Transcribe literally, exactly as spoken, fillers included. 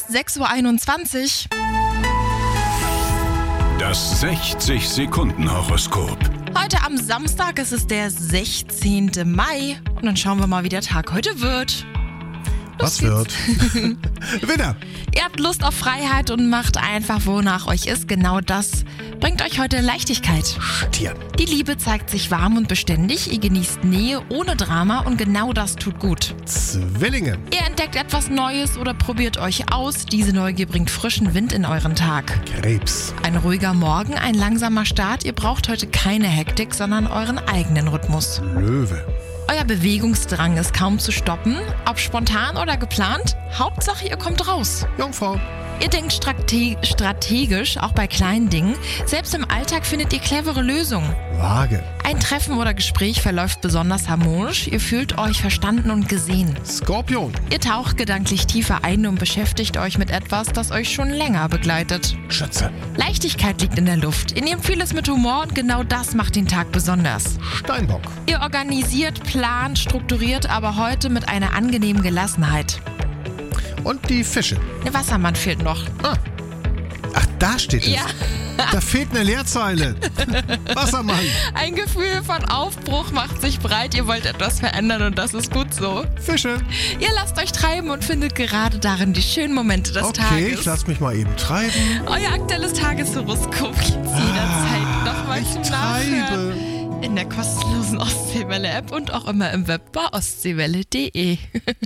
ist sechs Uhr einundzwanzig. Das sechzig-Sekunden-Horoskop. Heute am Samstag ist es der sechzehnten Mai. Und dann schauen wir mal, wie der Tag heute wird. Was wird? Widder! Ihr habt Lust auf Freiheit und macht einfach, wonach euch ist. Genau das bringt euch heute Leichtigkeit. Stier. Die Liebe zeigt sich warm und beständig. Ihr genießt Nähe ohne Drama und genau das tut gut. Zwillinge. Ihr entdeckt etwas Neues oder probiert euch aus. Diese Neugier bringt frischen Wind in euren Tag. Krebs. Ein ruhiger Morgen, ein langsamer Start. Ihr braucht heute keine Hektik, sondern euren eigenen Rhythmus. Löwe. Euer Bewegungsdrang ist kaum zu stoppen. Ob spontan oder geplant, Hauptsache ihr kommt raus. Jungfrau. Ihr denkt strate- strategisch, auch bei kleinen Dingen. Selbst im Alltag findet ihr clevere Lösungen. Waage. Ein Treffen oder Gespräch verläuft besonders harmonisch. Ihr fühlt euch verstanden und gesehen. Skorpion. Ihr taucht gedanklich tiefer ein und beschäftigt euch mit etwas, das euch schon länger begleitet. Schütze. Leichtigkeit liegt in der Luft. Ihr nehmt vieles mit Humor und genau das macht den Tag besonders. Steinbock. Ihr organisiert, plant, strukturiert, aber heute mit einer angenehmen Gelassenheit. Und die Fische. Der Wassermann fehlt noch. Ah. Ach, da steht es. Ja. Da fehlt eine Leerzeile. Wassermann. Ein Gefühl von Aufbruch macht sich breit. Ihr wollt etwas verändern und das ist gut so. Fische. Ihr lasst euch treiben und findet gerade darin die schönen Momente des Okay, Tages. ich lass mich mal eben treiben. Euer aktuelles Tageshoroskop gibt's jederzeit nochmal Ich zum treibe. Nachhören. In der kostenlosen Ostseewelle-App und auch immer im Web bei ostseewelle punkt de.